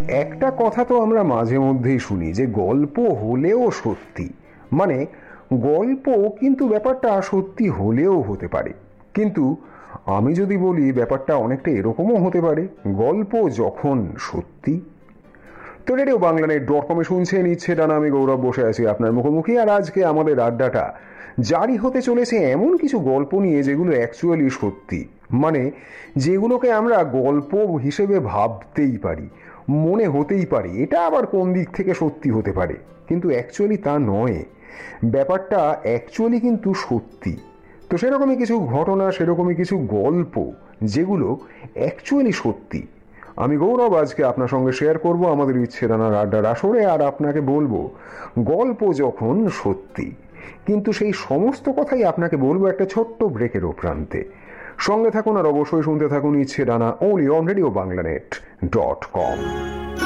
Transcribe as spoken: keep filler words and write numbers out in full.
একটা কথা তো আমরা মাঝে মধ্যেই শুনি যে গল্প হলেও সত্যি, মানে গল্প কিন্তু ব্যাপারটা সত্যি হলেও হতে পারে। কিন্তু আমি যদি বলি ব্যাপারটা অনেকটা এরকমও হতে পারে, গল্প যখন সত্যি। তো রেডিও বাংলা নেট ডট কমে শুনছেন ইচ্ছে ডানা, আমি গৌরব বসে আছি আপনার মুখোমুখি। আর আজকে আমাদের আড্ডাটা জারি হতে চলেছে এমন কিছু গল্প নিয়ে যেগুলো অ্যাকচুয়ালি সত্যি, মানে যেগুলোকে আমরা গল্প হিসেবে ভাবতেই পারি, মনে হতেই পারে এটা আবার কোন দিক থেকে সত্যি হতে পারে, কিন্তু অ্যাকচুয়ালি তা নয়। ব্যাপারটা অ্যাকচুয়ালি কিন্তু সত্যি। তো সেরকমই কিছু ঘটনা, সেরকমই কিছু গল্প যেগুলো অ্যাকচুয়ালি সত্যি, আমি গৌরব আজকে আপনার সঙ্গে শেয়ার করব আমাদের ইচ্ছে ডানার আড্ডার আসরে। আর আপনাকে বলবো গল্প যখন সত্যি, কিন্তু সেই সমস্ত কথাই আপনাকে বলবো একটা ছোট্ট ব্রেকের প্রান্তে। সঙ্গে থাকুন আর অবশ্যই শুনতে থাকুন ইচ্ছে ডানা, only on radio Bangla net dot com.